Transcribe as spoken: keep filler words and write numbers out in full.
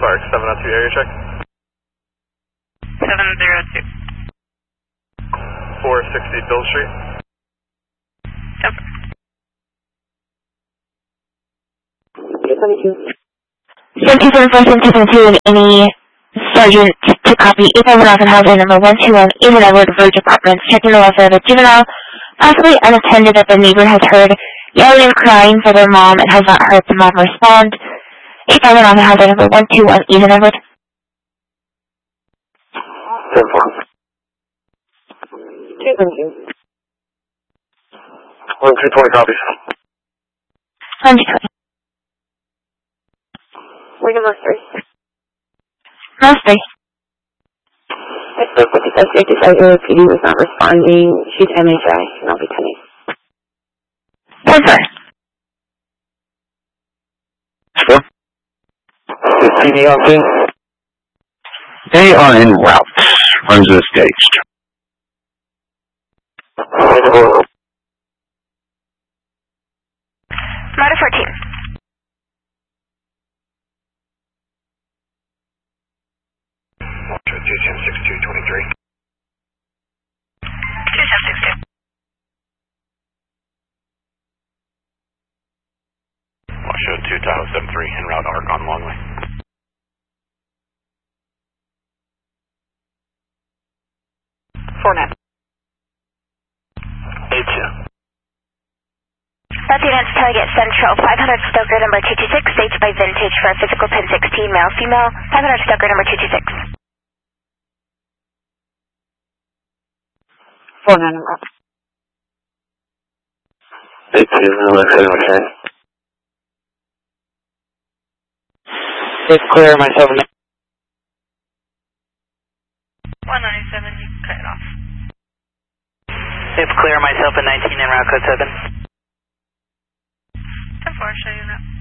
Spark, seven oh two area check. seven oh two. four sixty Bill Street. Yep. seventy-seven four seven two and any sergeant to copy eight five one Alpha Housing number one two one, Evan Edward, Verge Apartments, checking the welfare of a juvenile, possibly unattended that the neighbor has heard yelling and crying for their mom and has not heard the mom respond. eight five one Alpha Housing number one two one, Evan Edward. ten four. two thank you. one two twenty copies. one two twenty. Where do most three? Most three. I spoke with the suspect, decided her P D was not responding. She's M H I, and I'll be attending. ten four. Sure. Is P D on scene? They are en route. Runs the staged. Marta fourteen. two ten six two twenty-three. two ten six two. Washoe two Tahoe seven three, en route arc on Longley. four nine. eight two. That's Units Target Central, five hundred Stoker number two two six, staged by Vintage for a physical ten sixteen, male, female, five hundred Stoker number two two six. four nine number. eight two, number seven ten. Safe clear, myself. one ninety-seven, you can cut it off. Safe clear, myself and nineteen en route code seven. ten four, show you that.